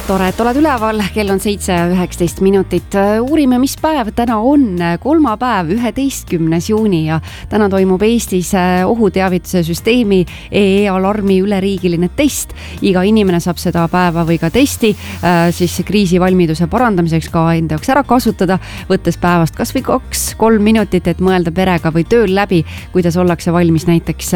tore, et oled üleval, kell on 7:19 minutit. Uurime, mis päev täna on, kolmapäev, 11. juuni ja täna toimub Eestis ohuteavituse süsteemi EE-alarmi üleriigiline test. Iga inimene saab seda päeva või ka testi siis kriisivalmiduse parandamiseks ka enda jaoks ära kasutada, võttes päevast kas või 2-3 minutit, et mõelda perega või tööl läbi, kuidas ollakse valmis näiteks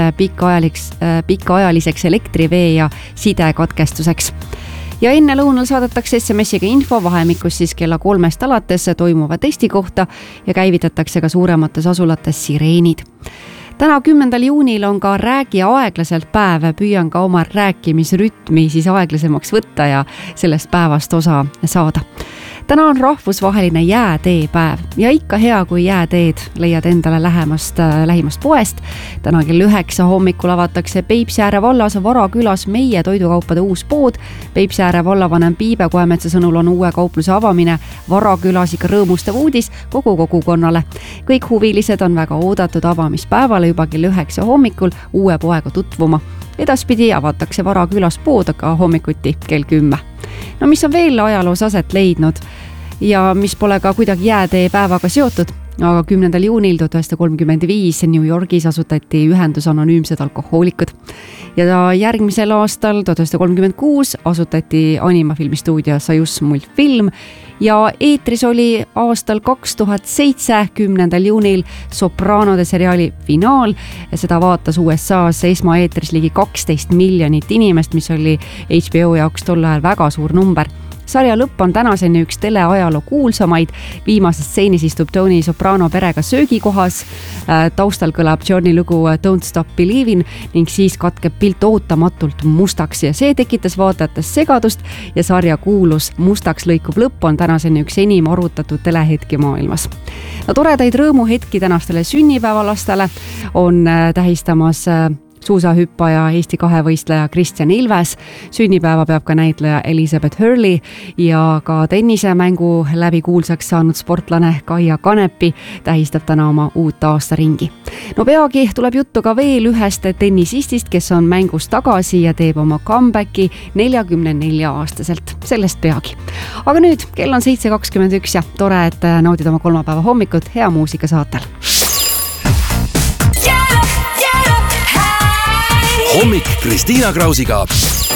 pikaajaliseks elektrivee ja sidekatkestuseks. Ja enne lõunal saadetakse SMS-iga info vahemikus siis kella 3 alates toimuva testi kohta ja käivitatakse ka suuremates asulates sireenid. Täna 10. juunil on ka räägi aeglaselt päev, püüan ka oma rääkimisrütmi siis aeglasemaks võtta ja sellest päevast osa saada. Täna on rahvusvaheline jääteepäev ja ikka hea, kui jääteed leiad endale lähimast poest. Täna kell 9 hommikul avatakse Peipsiääre vallas Varakülas meie toidukaupade uus pood. Peipsiääre vallavanem Piibe Koemetsa sõnul on uue kaupluse avamine Varakülas ikka rõõmustav uudis kogu kogukonnale. Kõik huvilised on väga oodatud avamispäevale juba kell 9 hommikul uue poega tutvuma. Edaspidi avatakse Varakülas pood aga hommikuti kell 10. No mis on veel ajaloos aset leidnud ja mis pole ka kuidagi jääteepäevaga seotud, aga 10. juunil 1935 New Yorgis asutati ühendus Anonüümsed alkohoolikud ja järgmisel aastal 1936 asutati Anima filmistuudio Sajus multfilm ja eetris oli aastal 2007 10. juunil Sopraanode seriaali finaal. Seda vaatas USA's esmaeetris ligi 12 miljonit inimest, mis oli HBO jaoks tol ajal väga suur number. Sarja lõpp on tänaseni üks teleajaloo kuulsamaid. Viimases stseenis istub Tony Soprano perega söögikohas. Taustal kõlab Johnny lugu Don't Stop Believin' ning siis katkeb pilt ootamatult mustaks ja see tekitas vaatajates segadust ja sarja kuulus mustaks lõikuv lõpp on tänaseni üks enim arutatud telehetki maailmas. No toredaid rõõmuhetki tänastele sünnipäevalastele on tähistamas suusahüppaja Eesti kahevõistleja Kristjan Ilves. Sünnipäeva peab ka näitleja Elizabeth Hurley ja ka tennisemängu läbi kuulsaks saanud sportlane Kaia Kanepi tähistab täna oma uut aastaringi. No peagi tuleb juttu ka veel ühest tennisistist, kes on mängus tagasi ja teeb oma comebacki 44-aastaselt. Sellest peagi. Aga nüüd kell on 7:21 ja tore, et naudid oma kolmapäeva hommikut hea muusika saatel. Hommik Kristiina Krausiga.